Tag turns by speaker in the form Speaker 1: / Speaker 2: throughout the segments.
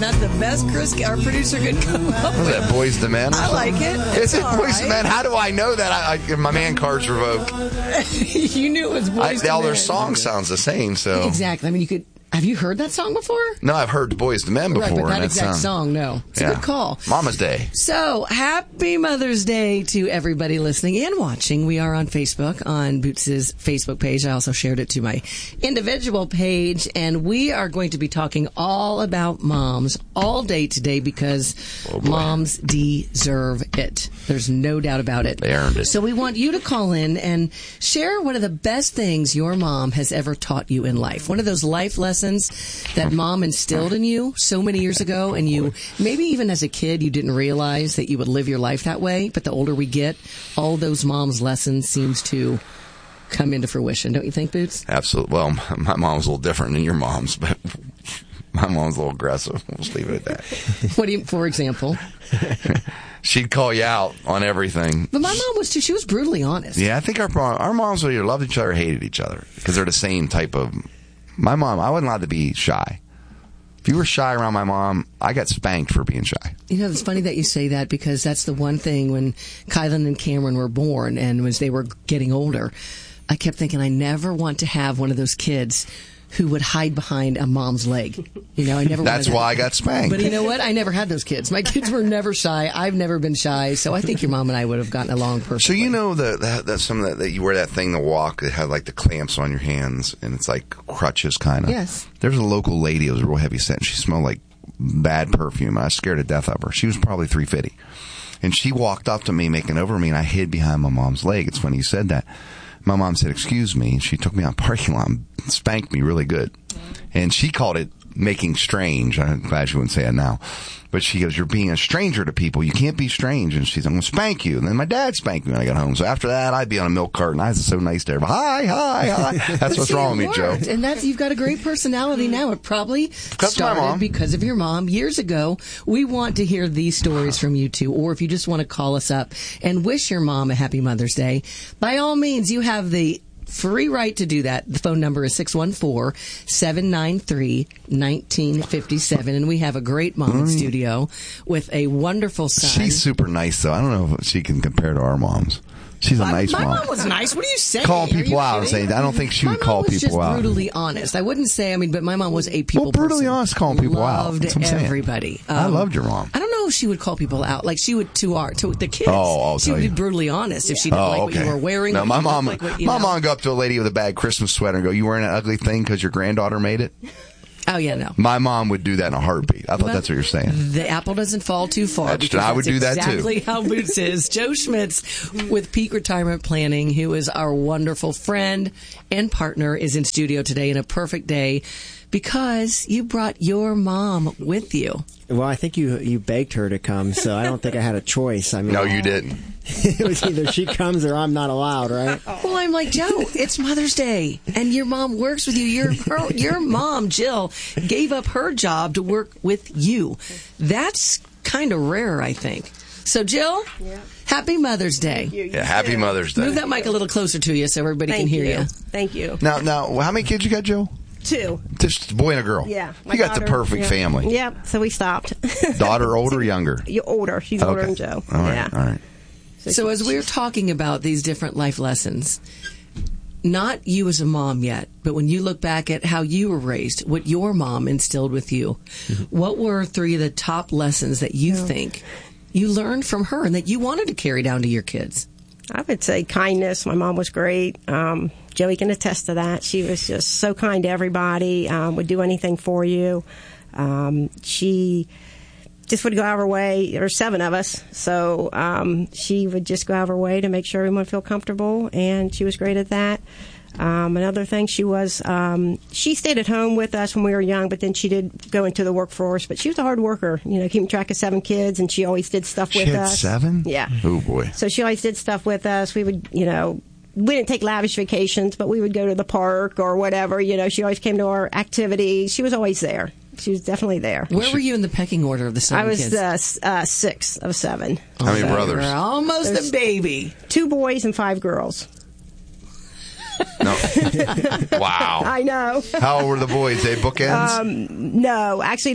Speaker 1: and that's the best our producer could come up with.
Speaker 2: Was that Boys to Men?
Speaker 1: I like it.
Speaker 2: Is it
Speaker 1: all
Speaker 2: Boys to
Speaker 1: right.
Speaker 2: Men? How do I know that? My man card's revoked.
Speaker 1: You knew it was Boys to Men.
Speaker 2: All their song sounds the same, so.
Speaker 1: Exactly. I mean, you could. Have you heard that song before?
Speaker 2: No, I've heard Boys to Men before.
Speaker 1: Right, but that
Speaker 2: and
Speaker 1: exact song, no. It's a good call.
Speaker 2: Mama's Day.
Speaker 1: So, happy Mother's Day to everybody listening and watching. We are on Facebook, on Boots' Facebook page. I also shared it to my individual page. And we are going to be talking all about moms all day today because moms deserve it. There's no doubt about it.
Speaker 2: They earned it.
Speaker 1: So, we want you to call in and share one of the best things your mom has ever taught you in life. One of those life lessons that mom instilled in you so many years ago, and you maybe even as a kid you didn't realize that you would live your life that way, but the older we get, all those mom's lessons seems to come into fruition, don't you think, Boots?
Speaker 2: Absolutely. Well, my mom's a little different than your mom's, but my mom's a little aggressive. We'll just leave it at that.
Speaker 1: What do you, for example?
Speaker 2: She'd call you out on everything.
Speaker 1: But my mom was too. She was brutally honest.
Speaker 2: Yeah, I think our moms either loved each other or hated each other because they're the same type of. My mom, I wasn't allowed to be shy. If you were shy around my mom, I got spanked for being shy.
Speaker 1: You know, it's funny that you say that because that's the one thing when Kylan and Cameron were born and as they were getting older, I kept thinking I never want to have one of those kids who would hide behind a mom's leg. You know, I never.
Speaker 2: That's why I got spanked.
Speaker 1: But you know what? I never had those kids. My kids were never shy. I've never been shy. So I think your mom and I would have gotten along perfectly.
Speaker 2: So you know that you wear that thing to walk that had like the clamps on your hands and it's like crutches kind of.
Speaker 1: Yes.
Speaker 2: There's a local lady who was real heavy set and she smelled like bad perfume. I was scared to death of her. She was probably 350. And she walked up to me making over me and I hid behind my mom's leg. It's funny you said that. My mom said, "Excuse me." She took me out parking lot and spanked me really good. And she called it making strange. I'm glad she wouldn't say it now. But she goes, "You're being a stranger to people. You can't be strange." And she's, "I'm going to spank you." And then my dad spanked me when I got home. So after that, I'd be on a milk cart and I was so nice to everybody. Hi. That's what's wrong with me, Joe.
Speaker 1: And you've got a great personality now. It probably started because of your mom years ago. We want to hear these stories from you too. Or if you just want to call us up and wish your mom a happy Mother's Day, by all means, you have the free right to do that. The phone number is 614-793-1957. And we have a great mom in studio with a wonderful son.
Speaker 2: She's super nice, though. I don't know if she can compare to our moms. She's a nice mom.
Speaker 1: My mom was nice. What are you saying?
Speaker 2: Calling people out and saying, I don't think she would call people out.
Speaker 1: My mom was just brutally honest. I wouldn't say, but my mom was a people person.
Speaker 2: Brutally honest calling people out.
Speaker 1: Loved everybody.
Speaker 2: I loved your mom.
Speaker 1: I don't know if she would call people out. Like she would to the kids. She would be brutally honest if she didn't like what you were wearing.
Speaker 2: No, my mom would go up to a lady with a bad Christmas sweater and go, "You wearing an ugly thing because your granddaughter made it?"
Speaker 1: Oh, yeah, no.
Speaker 2: My mom would do that in a heartbeat. I thought that's what you're saying.
Speaker 1: The apple doesn't fall too far.
Speaker 2: I would do that, too.
Speaker 1: Exactly how Boots is. Joe Schmitz with Peak Retirement Planning, who is our wonderful friend and partner, is in studio today in a perfect day because you brought your mom with you.
Speaker 3: Well, I think you begged her to come, so I don't think I had a choice. I mean,
Speaker 2: no, you didn't.
Speaker 3: It was either she comes or I'm not allowed, right?
Speaker 1: Well, I'm like, Joe, it's Mother's Day, and your mom works with you. Your mom, Jill, gave up her job to work with you. That's kind of rare, I think. So, Jill, happy Mother's Day.
Speaker 2: Yeah, happy Mother's Day.
Speaker 1: Move that mic a little closer to you so everybody can hear you.
Speaker 4: Thank you.
Speaker 2: Now, how many kids you got, Joe?
Speaker 4: 2.
Speaker 2: Just a boy and a girl.
Speaker 4: Yeah.
Speaker 2: You got the perfect family.
Speaker 4: Yep. So we stopped.
Speaker 2: Daughter older or younger?
Speaker 4: Older. She's older than Joe.
Speaker 2: All right. All right.
Speaker 1: So as we're talking about these different life lessons, not you as a mom yet, but when you look back at how you were raised, what your mom instilled with you, what were 3 of the top lessons that you think you learned from her and that you wanted to carry down to your kids?
Speaker 4: I would say kindness. My mom was great. Joey can attest to that. She was just so kind to everybody, would do anything for you. She just would go out of her way. There were 7 of us, so she would just go out of her way to make sure everyone would feel comfortable, and she was great at that. Another thing, she stayed at home with us when we were young, but then she did go into the workforce. But she was a hard worker, keeping track of 7 kids, and she always did stuff with us.
Speaker 2: She had 7?
Speaker 4: Yeah.
Speaker 2: Oh, boy.
Speaker 4: So she always did stuff with us. We would, we didn't take lavish vacations, but we would go to the park or whatever. She always came to our activities. She was always there. She was definitely there.
Speaker 1: Where were you in the pecking order of the 7 kids?
Speaker 4: I was 6th of 7.
Speaker 2: How many brothers?
Speaker 1: You're almost a baby.
Speaker 4: 2 boys and 5 girls.
Speaker 2: No. Wow.
Speaker 4: I know.
Speaker 2: How old were the boys? They bookends?
Speaker 4: No, actually,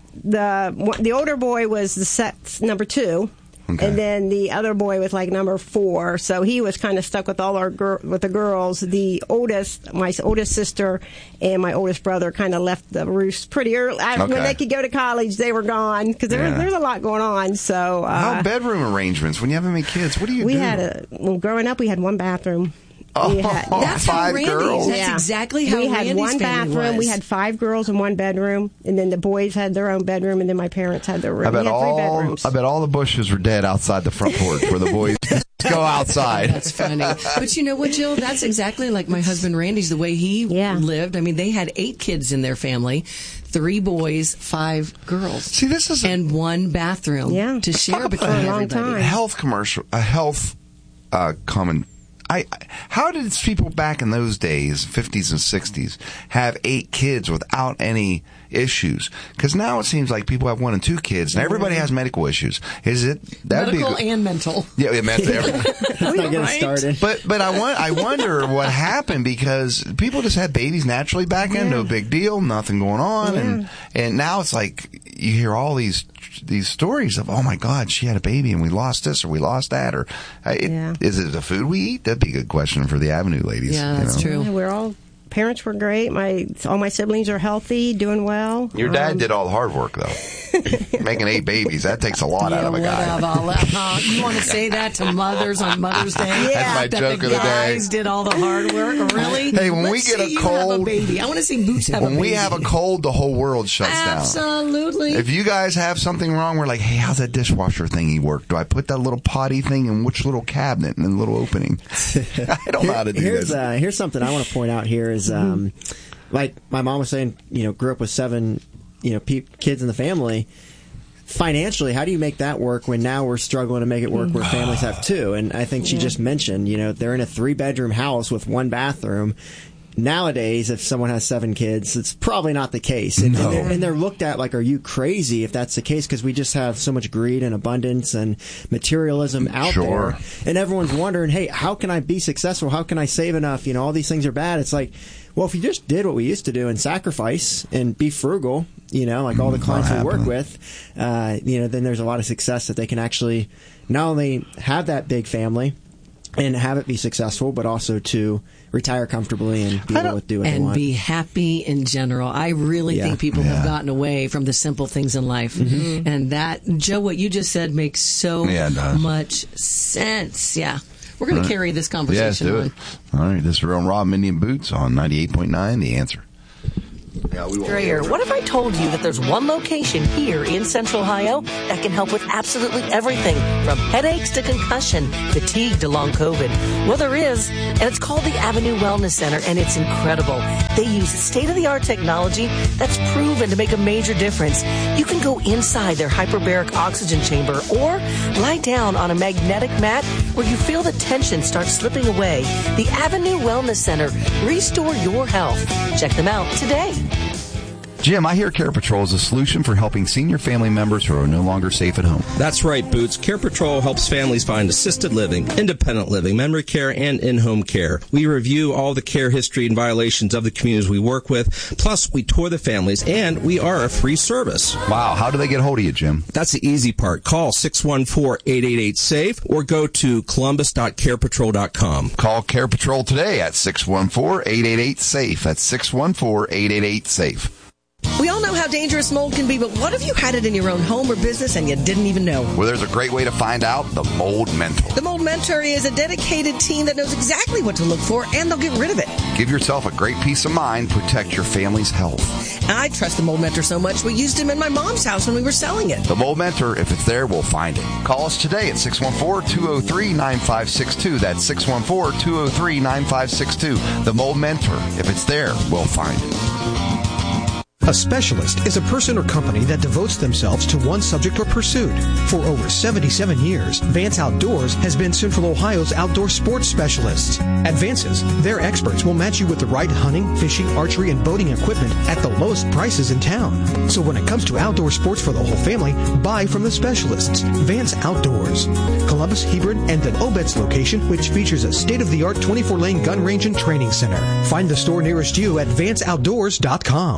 Speaker 4: the older boy was the number 2.
Speaker 2: Okay.
Speaker 4: And then the other boy was like number 4, so he was kind of stuck with all with the girls. My oldest sister and my oldest brother kind of left the roost pretty early. When they could go to college, they were gone because there's a lot going on. So
Speaker 2: how bedroom arrangements when you have that many kids? What do you do?
Speaker 4: Growing up, we had one bathroom.
Speaker 1: That's
Speaker 2: 5 girls.
Speaker 1: That's exactly how
Speaker 4: we had
Speaker 1: Randy's
Speaker 4: one
Speaker 1: family
Speaker 4: bathroom.
Speaker 1: was.
Speaker 4: We had 5 girls in one bedroom, and then the boys had their own bedroom, and then my parents had their room.
Speaker 2: I bet
Speaker 4: we had 3 bedrooms.
Speaker 2: I bet all the bushes were dead outside the front porch where the boys go outside.
Speaker 1: That's funny. But you know what, Jill? That's exactly like my husband Randy's, the way he lived. I mean, they had 8 kids in their family. 3 boys, 5 girls.
Speaker 2: See, this is
Speaker 1: and one bathroom to share between
Speaker 4: a long
Speaker 1: everybody.
Speaker 4: time.
Speaker 2: A health commercial, common. How did people back in those days, 50s and 60s, have 8 kids without any issues? Because now it seems like people have 1 and 2 kids, and everybody has medical issues. Is it
Speaker 1: medical and mental?
Speaker 2: Yeah, mental.
Speaker 3: Let's not get started.
Speaker 2: But I wonder what happened, because people just had babies naturally back then, no big deal, nothing going on, and now it's like you hear all these stories of, oh my God, she had a baby and we lost this or we lost that, or is it the food we eat? That'd be a good question for the Avenue ladies.
Speaker 4: Yeah,
Speaker 1: that's true.
Speaker 4: Yeah, parents were great. All my siblings are healthy, doing well.
Speaker 2: Your dad did all the hard work, though. Making 8 babies, that takes a lot out of a guy.
Speaker 1: You want to say that to mothers on Mother's Day?
Speaker 2: That's my joke of the day.
Speaker 1: Guys did all the hard work. Really?
Speaker 2: Hey, when we get a cold,
Speaker 1: have a baby. I want to see Boots have a baby.
Speaker 2: When we have a cold, the whole world shuts down.
Speaker 1: Absolutely.
Speaker 2: If you guys have something wrong, we're like, hey, how's that dishwasher thingy work? Do I put that little potty thing in which little cabinet and little opening? I don't know how to do this.
Speaker 3: Here's something I want to point out here is, like my mom was saying, grew up with 7, kids in the family. Financially, how do you make that work when now we're struggling to make it work where families have 2? And I think she just mentioned, they're in a 3-bedroom house with 1 bathroom. Nowadays, if someone has 7 kids, it's probably not the case. And they're looked at like, are you crazy if that's the case? Because we just have so much greed and abundance and materialism out there. And everyone's wondering, hey, how can I be successful? How can I save enough? All these things are bad. It's like, well, if you just did what we used to do and sacrifice and be frugal, like all the clients we work with, then there's a lot of success that they can actually not only have that big family and have it be successful, but also to retire comfortably and be able to do what they want.
Speaker 1: And be happy in general. I really think people have gotten away from the simple things in life. Mm-hmm. And that, Joe, what you just said makes so much sense. Yeah. We're going to carry this conversation on.
Speaker 2: It. All right. This is Real Rob, Mindy, and Boots on 98.9, The Answer.
Speaker 5: Dreyer, what if I told you that there's one location here in Central Ohio that can help with absolutely everything from headaches to concussion, fatigue to long COVID? Well, there is, and it's called the Avenue Wellness Center, and it's incredible. They use state-of-the-art technology that's proven to make a major difference. You can go inside their hyperbaric oxygen chamber or lie down on a magnetic mat where you feel the tension start slipping away. The Avenue Wellness Center. Restore your health. Check them out today.
Speaker 2: Jim, I hear Care Patrol is a solution for helping senior family members who are no longer safe at home.
Speaker 6: That's right, Boots. Care Patrol helps families find assisted living, independent living, memory care, and in-home care. We review all the care history and violations of the communities we work with. Plus, we tour the families, and we are a free service.
Speaker 2: Wow. How do they get hold of you, Jim?
Speaker 6: That's the easy part. Call 614-888-SAFE or go to columbus.carepatrol.com.
Speaker 2: Call Care Patrol today at 614-888-SAFE. That's 614-888-SAFE.
Speaker 5: We all know how dangerous mold can be, but what if you had it in your own home or business and you didn't even know?
Speaker 2: Well, there's a great way to find out. The Mold Mentor.
Speaker 5: The Mold Mentor is a dedicated team that knows exactly what to look for, and they'll get rid of it.
Speaker 2: Give yourself a great peace of mind. Protect your family's health.
Speaker 5: I trust the Mold Mentor so much, we used him in my mom's house when we were selling it.
Speaker 2: The Mold Mentor, if it's there, we'll find it. Call us today at 614-203-9562. That's 614-203-9562. The Mold Mentor, if it's there, we'll find it.
Speaker 7: A specialist is a person or company that devotes themselves to one subject or pursuit. For over 77 years, Vance Outdoors has been Central Ohio's outdoor sports specialists. At Vance's, their experts will match you with the right hunting, fishing, archery, and boating equipment at the lowest prices in town. So when it comes to outdoor sports for the whole family, buy from the specialists. Vance Outdoors. Columbus, Hebron, and the Obetz location, which features a state-of-the-art 24-lane gun range and training center. Find the store nearest you at vanceoutdoors.com.